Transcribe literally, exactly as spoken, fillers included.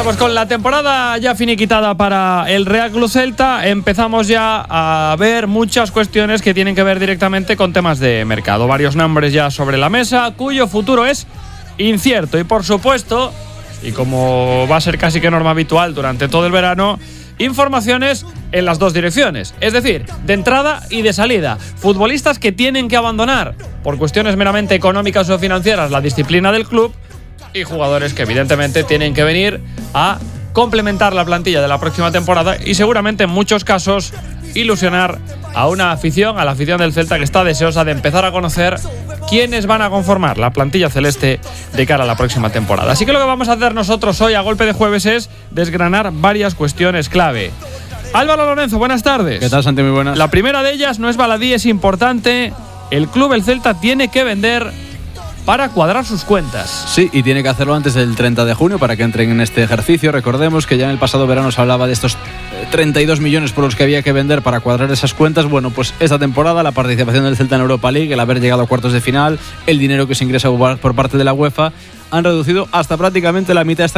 pues con la temporada ya finiquitada para el Real Club Celta, empezamos ya a ver muchas cuestiones que tienen que ver directamente con temas de mercado. Varios nombres ya sobre la mesa, cuyo futuro es incierto. Y por supuesto, y como va a ser casi que norma habitual durante todo el verano, informaciones en las dos direcciones, es decir, de entrada y de salida. Futbolistas que tienen que abandonar por cuestiones meramente económicas o financieras la disciplina del club, y jugadores que evidentemente tienen que venir a complementar la plantilla de la próxima temporada y seguramente en muchos casos ilusionar a una afición, a la afición del Celta, que está deseosa de empezar a conocer quiénes van a conformar la plantilla celeste de cara a la próxima temporada. Así que lo que vamos a hacer nosotros hoy a golpe de jueves es desgranar varias cuestiones clave. Álvaro Lorenzo, buenas tardes. ¿Qué tal, Santi? Muy buenas. La primera de ellas no es baladí, es importante. El club, el Celta, tiene que vender para cuadrar sus cuentas. Sí, y tiene que hacerlo antes del treinta de junio para que entren en este ejercicio. Recordemos que ya en el pasado verano se hablaba de estos treinta y dos millones por los que había que vender para cuadrar esas cuentas. Bueno, pues esta temporada la participación del Celta en Europa League, el haber llegado a cuartos de final, el dinero que se ingresa por parte de la UEFA, han reducido hasta prácticamente la mitad esta